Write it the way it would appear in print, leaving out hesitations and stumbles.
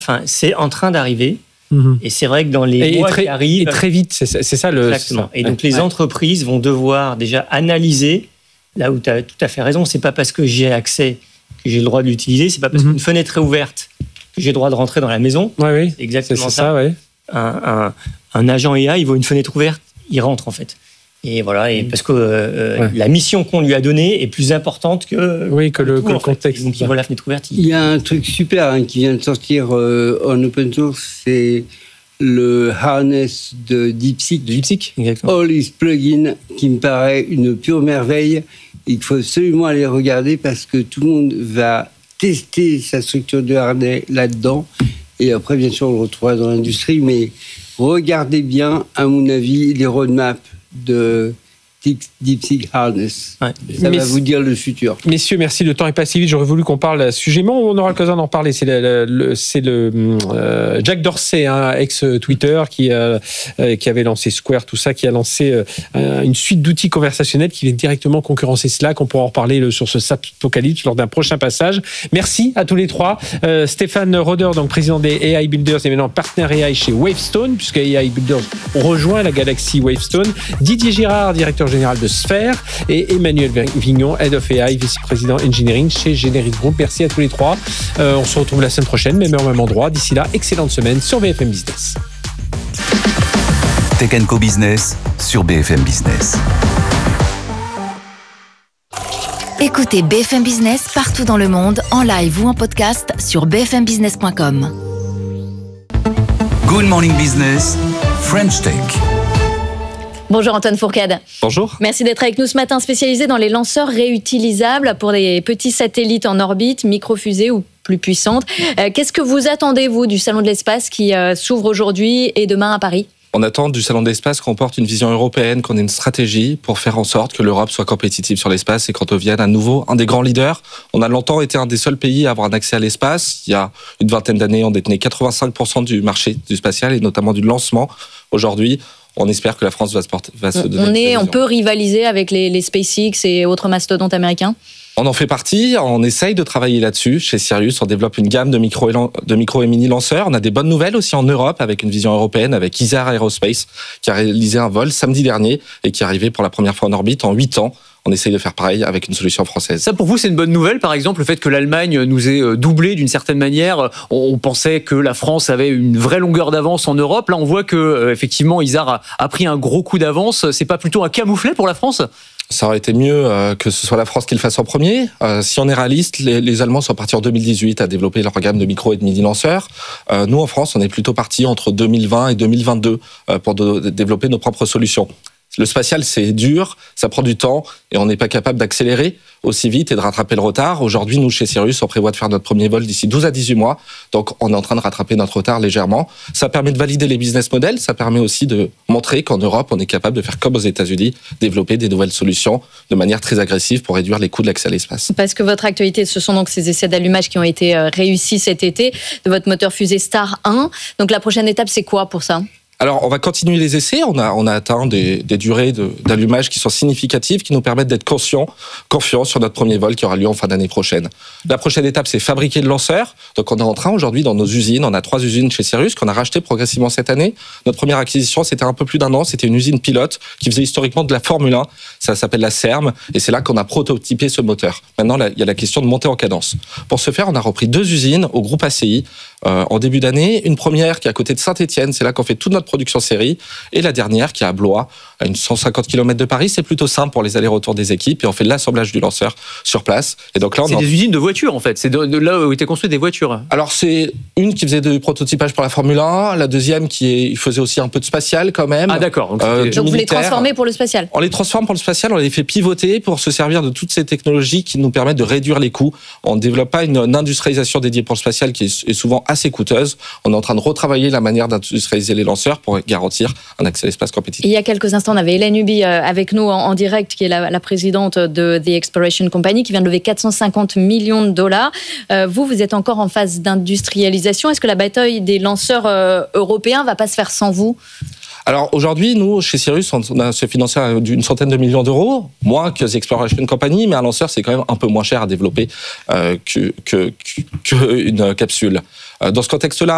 Enfin, c'est en train d'arriver. Et c'est vrai que dans les mois qui arrivent... Et très vite, c'est ça le... Exactement. Et donc, les entreprises vont devoir déjà analyser, là où tu as tout à fait raison, c'est pas parce que j'ai accès que j'ai le droit de l'utiliser, c'est pas parce qu'une fenêtre est ouverte que j'ai le droit de rentrer dans la maison. Oui, c'est exactement ça. Ouais. Un agent IA, il voit une fenêtre ouverte, il rentre en fait. Et voilà, parce que la mission qu'on lui a donnée est plus importante que le contexte. Donc il voit la fenêtre ouverte. Il y a un truc super qui vient de sortir en open source, c'est le harness de DeepSeek. Exactement. All is plugin, qui me paraît une pure merveille. Il faut absolument aller regarder parce que tout le monde va tester sa structure de harnais là-dedans. Et après, bien sûr, on le retrouvera dans l'industrie. Mais regardez bien, à mon avis, les roadmaps de DeepSeek Harness. Ça va vous dire le futur. Messieurs, merci. Le temps est passé vite. J'aurais voulu qu'on parle à ce sujet, mais on aura l'occasion d'en parler. C'est le Jack Dorsey, ex-Twitter, qui avait lancé Square, tout ça, qui a lancé une suite d'outils conversationnels qui viennent directement concurrencer Slack. On pourra en reparler sur ce Apocalypse lors d'un prochain passage. Merci à tous les trois. Stéphane Roeder, donc président des AI Builders et maintenant partenaire AI chez Wavestone, puisque AI Builders ont rejoint la galaxie Wavestone. Didier Girard, directeur général de Sphère, et Emmanuel Vignon, Head of AI, vice-président Engineering chez Generic Group. Merci à tous les trois. On se retrouve la semaine prochaine, même heure, même endroit. D'ici là, excellente semaine sur BFM Business. Tech & Co Business sur BFM Business. Écoutez BFM Business partout dans le monde, en live ou en podcast sur bfmbusiness.com. Good Morning Business, French Tech. Bonjour Antoine Fourcade. Bonjour. Merci d'être avec nous ce matin, spécialisé dans les lanceurs réutilisables pour des petits satellites en orbite, micro-fusées ou plus puissantes. Qu'est-ce que vous attendez, vous, du Salon de l'Espace qui s'ouvre aujourd'hui et demain à Paris ? On attend du Salon de l'Espace qu'on porte une vision européenne, qu'on ait une stratégie pour faire en sorte que l'Europe soit compétitive sur l'espace et qu'on devienne à nouveau un des grands leaders. On a longtemps été un des seuls pays à avoir un accès à l'espace. Il y a une vingtaine d'années, on détenait 85% du marché du spatial et notamment du lancement. Aujourd'hui, on espère que la France va se donner. On peut rivaliser avec les SpaceX et autres mastodontes américains ? On en fait partie, on essaye de travailler là-dessus. Chez Sirius, on développe une gamme de micro et mini lanceurs. On a des bonnes nouvelles aussi en Europe avec une vision européenne, avec Isar Aerospace, qui a réalisé un vol samedi dernier et qui est arrivé pour la première fois en orbite en 8 ans. On essaye de faire pareil avec une solution française. Ça, pour vous, c'est une bonne nouvelle, par exemple, le fait que l'Allemagne nous ait doublé d'une certaine manière. On pensait que la France avait une vraie longueur d'avance en Europe. Là, on voit que, effectivement, Isar a pris un gros coup d'avance. C'est pas plutôt un camouflet pour la France ? Ça aurait été mieux que ce soit la France qui le fasse en premier. Si on est réaliste, les Allemands sont partis en 2018 à développer leur gamme de micro et de mini lanceurs. Nous, en France, on est plutôt partis entre 2020 et 2022 pour développer nos propres solutions. Le spatial, c'est dur, ça prend du temps et on n'est pas capable d'accélérer aussi vite et de rattraper le retard. Aujourd'hui, nous, chez Sirius, on prévoit de faire notre premier vol d'ici 12 à 18 mois. Donc, on est en train de rattraper notre retard légèrement. Ça permet de valider les business models. Ça permet aussi de montrer qu'en Europe, on est capable de faire comme aux États-Unis, développer des nouvelles solutions de manière très agressive pour réduire les coûts de l'accès à l'espace. Parce que votre actualité, ce sont donc ces essais d'allumage qui ont été réussis cet été de votre moteur fusée Star 1. Donc, la prochaine étape, c'est quoi pour ça ? Alors, on va continuer les essais. On a atteint des durées d'allumage qui sont significatives, qui nous permettent d'être confiants sur notre premier vol qui aura lieu en fin d'année prochaine. La prochaine étape, c'est fabriquer le lanceur. Donc, on est en train aujourd'hui dans nos usines. On a 3 usines chez Sirius qu'on a rachetées progressivement cette année. Notre première acquisition, c'était un peu plus d'1 an. C'était une usine pilote qui faisait historiquement de la Formule 1. Ça s'appelle la CERM. Et c'est là qu'on a prototypé ce moteur. Maintenant, il y a la question de monter en cadence. Pour ce faire, on a repris 2 usines au groupe ACI en début d'année. Une première qui est à côté de Saint-Étienne. C'est là qu'on fait toute notre production série, et la dernière qui est à Blois, à une 150 km de Paris. C'est plutôt simple pour les allers-retours des équipes et on fait l'assemblage du lanceur sur place. Et donc là, c'est des usines de voitures en fait, c'est de là où étaient construites des voitures. Alors c'est une qui faisait du prototypage pour la Formule 1, la deuxième qui faisait aussi un peu de spatial quand même. Ah d'accord. Donc vous les transformez pour le spatial. On les transforme pour le spatial, on les fait pivoter pour se servir de toutes ces technologies qui nous permettent de réduire les coûts. On ne développe pas une industrialisation dédiée pour le spatial qui est souvent assez coûteuse. On est en train de retravailler la manière d'industrialiser les lanceurs pour garantir un accès à l'espace compétitif. Il y a quelques instants, on avait Hélène Huby avec nous en direct, qui est la présidente de The Exploration Company, qui vient de lever 450 millions de dollars. Vous êtes encore en phase d'industrialisation. Est-ce que la bataille des lanceurs européens ne va pas se faire sans vous ? Alors aujourd'hui, nous, chez Sirius, on a se financé d'une centaine de millions d'euros, moins que The Exploration Company, mais un lanceur, c'est quand même un peu moins cher à développer qu'une capsule. Dans ce contexte-là,